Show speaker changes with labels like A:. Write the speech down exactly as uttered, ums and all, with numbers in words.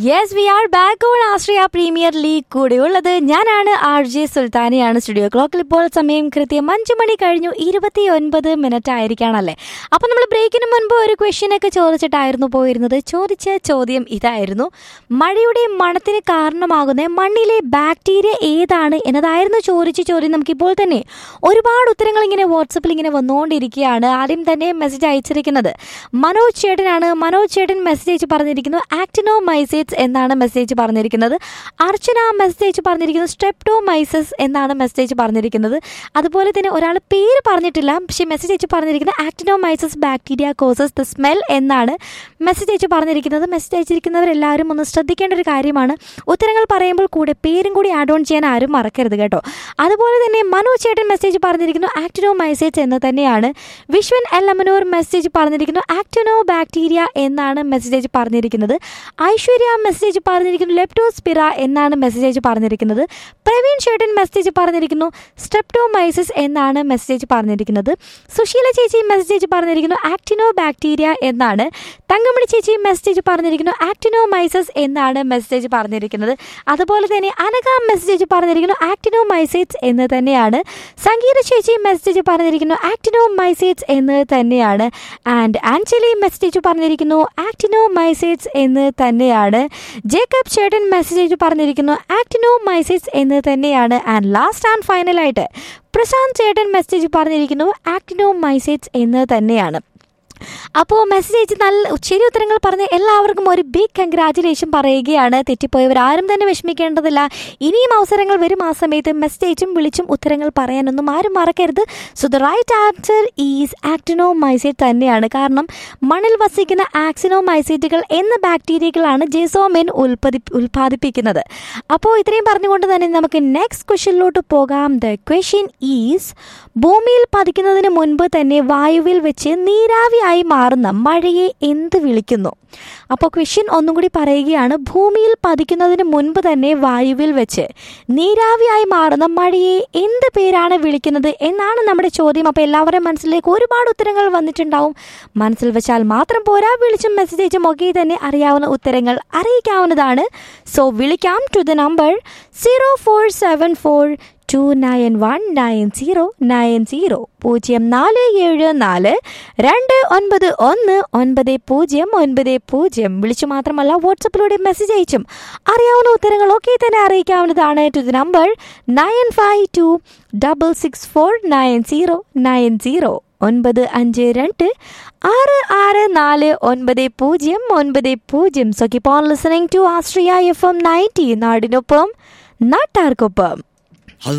A: Yes we are back on Austria premier league. കൂടെയുള്ളത് ഞാനാണ് R J സുൽത്താനയാണ്. Studio ക്ലോക്കിൽ ഇപ്പോൾ സമയം കൃത്യം അഞ്ചു മണി കഴിഞ്ഞു ഇരുപത്തി ഒൻപത് മിനിറ്റ് ആയിരിക്കാണല്ലേ. അപ്പം നമ്മൾ ബ്രേക്കിന് മുൻപ് ഒരു ക്വസ്റ്റ്യനൊക്കെ ചോദിച്ചിട്ടായിരുന്നു പോയിരുന്നത്. ചോദിച്ച ചോദ്യം ഇതായിരുന്നു: മഴയുടെ മണത്തിന് കാരണമാകുന്ന മണ്ണിലെ ബാക്ടീരിയ ഏതാണ് എന്നതായിരുന്നു ചോദിച്ച ചോദ്യം. നമുക്കിപ്പോൾ തന്നെ ഒരുപാട് ഉത്തരങ്ങൾ ഇങ്ങനെ വാട്സപ്പിൽ ഇങ്ങനെ വന്നുകൊണ്ടിരിക്കുകയാണ്. ആദ്യം തന്നെ മെസ്സേജ് അയച്ചിരിക്കുന്നത് മനോജ് ചേട്ടനാണ്. മനോജ് ചേട്ടൻ മെസ്സേജ് അയച്ച് പറഞ്ഞിരിക്കുന്നു ആക്ടിനോമൈസിറ്റ്സ് എന്നാണ് മെസ്സേജ് പറഞ്ഞിരിക്കുന്നത്. അർച്ചന മെസ്സേജ് പറഞ്ഞിരിക്കുന്നത് സ്ട്രെപ്റ്റോമൈസസ് എന്നാണ് മെസ്സേജ് പറഞ്ഞിരിക്കുന്നത്. അതുപോലെ തന്നെ ഒരാൾ പേര് പറഞ്ഞിട്ടില്ല, പക്ഷേ മെസ്സേജ് അയച്ച് പറഞ്ഞിരിക്കുന്നത് ആക്ടിനോമൈസസ് ബാക്ടീരിയ കോസസ് ദ സ്മെൽ എന്നാണ് മെസ്സേജ് അയച്ച് പറഞ്ഞിരിക്കുന്നത്. മെസ്സേജ് അയച്ചിരിക്കുന്നവരെല്ലാവരും ഒന്ന് ശ്രദ്ധിക്കേണ്ട ഒരു കാര്യമാണ്, ഉത്തരങ്ങൾ പറയുമ്പോൾ കൂടെ പേരും കൂടി ആഡ് ഓൺ ചെയ്യാൻ ആരും മറക്കരുത് കേട്ടോ. അതുപോലെ തന്നെ മനോജ് ചേട്ടൻ മെസ്സേജ് പറഞ്ഞിരിക്കുന്നു ആക്ടിനോമൈസൈറ്റ്സ് എന്ന് തന്നെയാണ്. വിശ്വൻ എല്ലമനൂർ മെസ്സേജ് പറഞ്ഞിരിക്കുന്നു ആക്ടിനോ ബാക്ടീരിയ എന്നാണ് മെസ്സേജ് പറഞ്ഞിരിക്കുന്നത്. ഐശ്വര്യ മെസ്സേജ് പറഞ്ഞിരിക്കുന്നു ലെപ്റ്റോസ്പിറ എന്നാണ് മെസ്സേജ് പറഞ്ഞിരിക്കുന്നത്. പ്രവീൺ ചേട്ടൻ മെസ്സേജ് പറഞ്ഞിരിക്കുന്നു സ്ട്രെപ്റ്റോമൈസിസ് എന്നാണ് മെസ്സേജ് പറഞ്ഞിരിക്കുന്നത്. സുശീല ചേച്ചി മെസ്സേജ് പറഞ്ഞിരിക്കുന്നു ആക്ടിനോ ബാക്ടീരിയ എന്നാണ്. തങ്കമണി ചേച്ചി മെസ്സേജ് പറഞ്ഞിരിക്കുന്നു ആക്ടിനോമൈസസ് എന്നാണ് മെസ്സേജ് പറഞ്ഞിരിക്കുന്നത്. അതുപോലെ തന്നെ അനഘ മെസ്സേജ് പറഞ്ഞിരിക്കുന്നു ആക്ടിനോമൈസൈറ്റ്സ് എന്ന് തന്നെയാണ്. സംഗീത ചേച്ചി മെസ്സേജ് പറഞ്ഞിരിക്കുന്നു ആക്ടിനോമൈസൈറ്റ്സ് എന്ന് തന്നെയാണ്. ആൻഡ് ആഞ്ചലി മെസ്സേജ് പറഞ്ഞിരിക്കുന്നു ആക്ടിനോമൈസൈറ്റ്സ് എന്ന് തന്നെയാണ്. ജേക്കബ് ചേട്ടൻ മെസ്സേജ് പറഞ്ഞിരിക്കുന്നു ആക്ടിനോമൈസൈറ്റ്സ് എന്ന് തന്നെയാണ്. ആൻഡ് ലാസ്റ്റ് ആൻഡ് ഫൈനലായിട്ട് പ്രശാന്ത് ചേട്ടൻ മെസ്സേജ് പറഞ്ഞിരിക്കുന്നു ആക്ടിനോമൈസൈറ്റ്സ് എന്ന് തന്നെയാണ്. അപ്പോൾ മെസ്സേജ് അയച്ച് നല്ല ശരി ഉത്തരങ്ങൾ പറഞ്ഞ് എല്ലാവർക്കും ഒരു ബിഗ് കൺഗ്രാറ്റുലേഷൻ പറയുകയാണ്. തെറ്റിപ്പോയവർ ആരും തന്നെ വിഷമിക്കേണ്ടതില്ല. ഇനിയും അവസരങ്ങൾ വരും. ആ സമയത്ത് മെസ്സേജ് അയച്ചും വിളിച്ചും ഉത്തരങ്ങൾ പറയാനൊന്നും ആരും മറക്കരുത്. So the right answer is ആക്ടിനോമൈസൈറ്റ് തന്നെയാണ്. കാരണം മണ്ണിൽ വസിക്കുന്ന ആക്സിനോമൈസൈറ്റുകൾ എന്ന ബാക്ടീരിയകളാണ് ജെസോമെൻ ഉൽപ്പതി ഉൽപ്പാദിപ്പിക്കുന്നത്. അപ്പോൾ ഇത്രയും പറഞ്ഞുകൊണ്ട് തന്നെ നമുക്ക് നെക്സ്റ്റ് ക്വസ്റ്റ്യനിലോട്ട് പോകാം. ദ ക്വസ്റ്റ്യൻ ഈസ്: ഭൂമിയിൽ പതിക്കുന്നതിന് മുൻപ് തന്നെ വായുവിൽ വെച്ച് നീരാവി ആയി മാറുന്ന മഴയെ എന്ത് വിളിക്കുന്നു? അപ്പോൾ ക്വസ്റ്റ്യൻ ഒന്നും കൂടി പറയുകയാണ്. ഭൂമിയിൽ പതിക്കുന്നതിന് മുൻപ് തന്നെ വായുവിൽ വെച്ച് നീരാവിയായി മാറുന്ന മഴയെ എന്ത് പേരാണ് വിളിക്കുന്നത് എന്നാണ് നമ്മുടെ ചോദ്യം. അപ്പോൾ എല്ലാവരുടെയും മനസ്സിലേക്ക് ഒരുപാട് ഉത്തരങ്ങൾ വന്നിട്ടുണ്ടാവും. മനസ്സിൽ വെച്ചാൽ മാത്രം പോരാ, വിളിച്ചും മെസ്സേജ് അയച്ചും ഒക്കെ തന്നെ അറിയാവുന്ന ഉത്തരങ്ങൾ അറിയിക്കാവുന്നതാണ്. സോ വിളിക്കാം to the number zero four seven four to nine one nine zero nine zero പൂജ്യം നാല് ഏഴ് നാല് രണ്ട് ഒൻപത് ഒന്ന് ഒൻപത് പൂജ്യം ഒൻപത് പൂജ്യം. വിളിച്ചു മാത്രമല്ല വാട്സപ്പിലൂടെ മെസ്സേജ് അയച്ചും അറിയാവുന്ന ഉത്തരങ്ങളൊക്കെ തന്നെ അറിയിക്കാവുന്നതാണ്. To the number nine five to double six four nine zero nine zero ഒൻപത് അഞ്ച് രണ്ട് ആറ് ആറ് നാല് ഒൻപത് പൂജ്യം ഒൻപത് പൂജ്യം. So keep on listening to Austria F M ninety, നാടിനൊപ്പം നാട്ടാർക്കൊപ്പം.